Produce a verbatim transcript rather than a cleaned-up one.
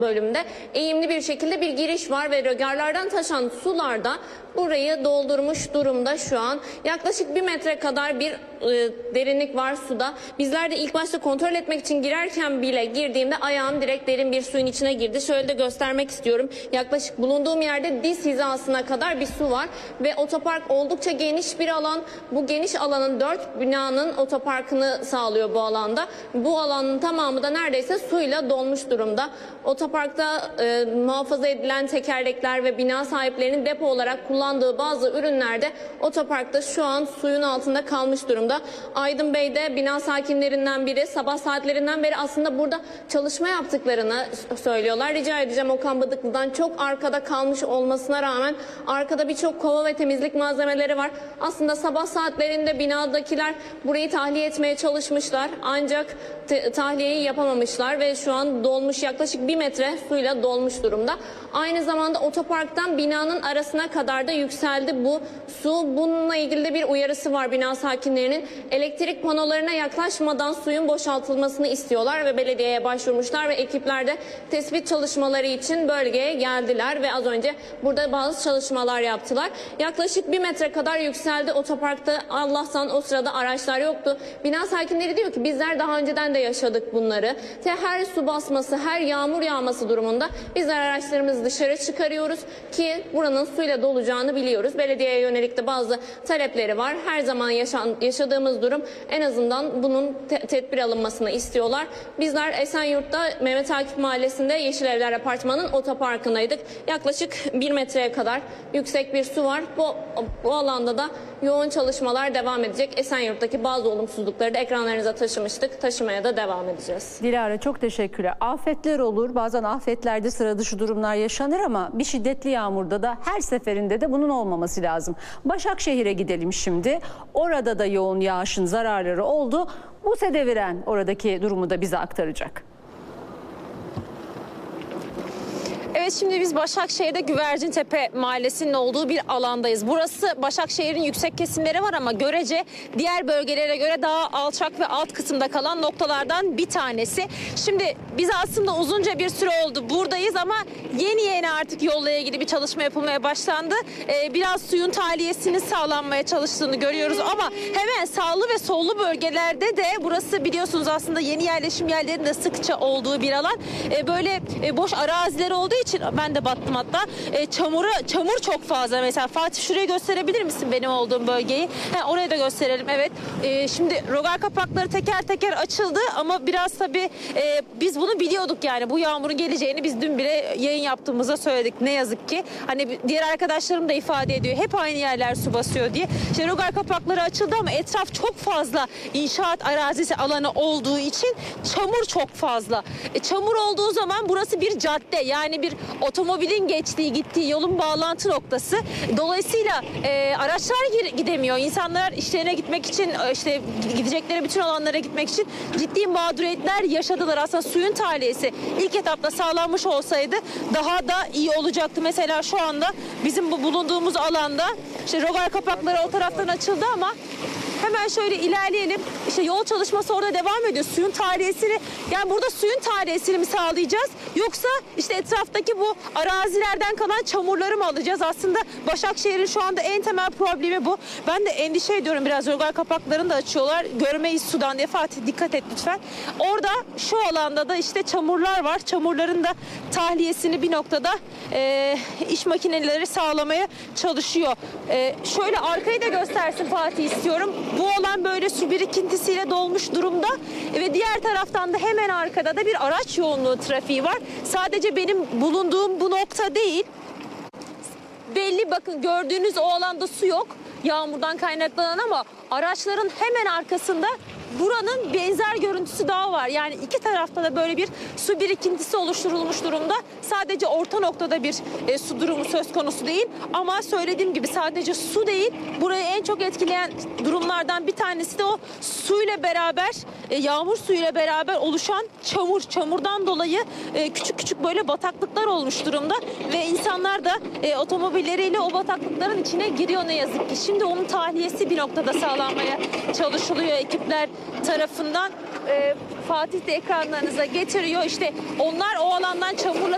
bölümde eğimli bir şekilde bir giriş var ve rögarlardan taşan sular da burayı doldurmuş durumda şu an. Yaklaşık bir metre kadar bir e, derinlik var suda. Bizler de ilk başta kontrol etmek için girerken bile girdiğimde ayağım direkt derin bir suyun içine girdi. Şöyle de göstermek istiyorum. Yaklaşık bulunduğum yerde diz hizasına kadar bir su var ve otopark oldukça geniş bir alan. Bu geniş alanın dört binanın otoparkını sağlıyor bu alanda. Bu alanın tamamı da neredeyse suyla dolmuş durumda. Otoparkta e, muhafaza edilen tekerlekler ve bina sahiplerinin depo olarak kullandığı bazı ürünler de otoparkta şu an suyun altında kalmış durumda. Aydın Bey de bina sakinlerinden biri, sabah saatlerinden beri aslında burada çalışma yaptıklarını söylüyorlar. Rica edeceğim Okan Bıdıklı'dan, çok arkada kalmış olmasına rağmen arkada birçok kova ve temizlik malzemeleri var. Aslında sabah saatlerinde binadakiler burayı tahliye etmeye çalışmışlar ancak tahliyeyi yapamamışlar ve şu an dolmuş, yaklaşık bir metre suyla dolmuş durumda. Aynı zamanda otoparktan binanın arasına kadar da yükseldi bu su. Bununla ilgili de bir uyarısı var bina sakinlerinin. Elektrik panolarına yaklaşmadan suyun boşaltılmasını istiyorlar ve belediyeye başvurmuşlar ve ekipler de tespit çalışmaları için bölgeye geldiler ve az önce burada bazı çalışmalar yaptılar. Yaklaşık bir metre kadar yükseldi otoparkta. Allah'tan o sırada araçlar yoktu. Bina sakinleri diyor ki bizler daha önceden de yaşadık bunları. Her su basması, her yağmur yağması durumunda bizler araçlarımızı dışarı çıkarıyoruz ki buranın suyla dolacağını biliyoruz. Belediyeye yönelik de bazı talepleri var. Her zaman yaşan, yaşadığımız durum, en azından bunun te tedbir alınmasını istiyorlar. Bizler Esenyurt'ta Mehmet Akif Mahallesi'nde Yeşilevler Apartmanı'nın otoparkındaydık. Yaklaşık bir metreye kadar yüksek bir su var. Bu, bu alanda da yoğun çalışmalar devam edecek. Esenyurt'taki bazı olumsuzlukları da ekranlarınıza taşımıştık. Taşımaya da devam edeceğiz. Dilara, çok teşekkürler. Afetler olur. Bazen afetlerde sıra dışı durumlar yaşanır ama bir şiddetli yağmurda da her seferinde de bunun olmaması lazım. Başakşehir'e gidelim şimdi. Orada da yoğun yağışın zararları oldu. Buse Deviren oradaki durumu da bize aktaracak. Evet, şimdi biz Başakşehir'de Güvercintepe Mahallesi'nin olduğu bir alandayız. Burası Başakşehir'in yüksek kesimleri var ama görece diğer bölgelere göre daha alçak ve alt kısımda kalan noktalardan bir tanesi. Şimdi biz aslında uzunca bir süre oldu buradayız ama yeni yeni artık yolla ilgili bir çalışma yapılmaya başlandı. Ee, biraz suyun tahliyesinin sağlanmaya çalıştığını görüyoruz ama hemen sağlı ve sollu bölgelerde de, burası biliyorsunuz aslında yeni yerleşim yerlerinin de sıkça olduğu bir alan. Ee, böyle e, boş araziler olduğu için ben de battım hatta. E, çamura, çamur çok fazla. Mesela Fatih, şurayı gösterebilir misin benim olduğum bölgeyi? He, orayı da gösterelim, evet. E, şimdi rogar kapakları teker teker açıldı ama biraz tabii e, biz bunu biliyorduk yani. Bu yağmurun geleceğini biz dün bile yayın yaptığımızda söyledik. Ne yazık ki. Hani diğer arkadaşlarım da ifade ediyor. Hep aynı yerler su basıyor diye. İşte rogar kapakları açıldı ama etraf çok fazla inşaat arazisi alanı olduğu için çamur çok fazla. E, çamur olduğu zaman burası bir cadde, yani bir otomobilin geçtiği gittiği yolun bağlantı noktası. Dolayısıyla e, araçlar gidemiyor. İnsanlar işlerine gitmek için, işte gidecekleri bütün alanlara gitmek için ciddi mağduriyetler yaşadılar. Aslında suyun tahliyesi ilk etapta sağlanmış olsaydı daha da iyi olacaktı. Mesela şu anda bizim bu bulunduğumuz alanda işte rogar kapakları o taraftan açıldı ama hemen şöyle ilerleyelim. İşte yol çalışması orada devam ediyor. Suyun tahliyesini, yani burada suyun tahliyesini mi sağlayacağız? Yoksa işte etraftaki bu arazilerden kalan çamurları mı alacağız? Aslında Başakşehir'in şu anda en temel problemi bu. Ben de endişe ediyorum biraz. Rogar kapaklarını da açıyorlar. Görmeyiz sudan diye. Fatih, dikkat et lütfen. Orada şu alanda da işte çamurlar var. Çamurların da tahliyesini bir noktada e, iş makineleri sağlamaya çalışıyor. E, şöyle arkayı da göstersin Fatih istiyorum. Bu alan böyle su birikintisiyle dolmuş durumda ve diğer taraftan da hemen arkada da bir araç yoğunluğu trafiği var. Sadece benim bulunduğum bu nokta değil. Belli, bakın gördüğünüz o alanda su yok. Yağmurdan kaynaklanan ama araçların hemen arkasında buranın benzer görüntüsü daha var. Yani iki tarafta da böyle bir su birikintisi oluşturulmuş durumda. Sadece orta noktada bir e, su durumu söz konusu değil. Ama söylediğim gibi sadece su değil. Burayı en çok etkileyen durumlardan bir tanesi de o suyla beraber, e, yağmur suyuyla beraber oluşan çamur. Çamurdan dolayı e, küçük küçük böyle bataklıklar olmuş durumda. Ve insanlar da e, otomobilleriyle o bataklıkların içine giriyor ne yazık ki. Şimdi onun tahliyesi bir noktada sağlanmaya çalışılıyor ekipler tarafından. E, Fatih de ekranlarınıza getiriyor. İşte onlar o alandan çamurla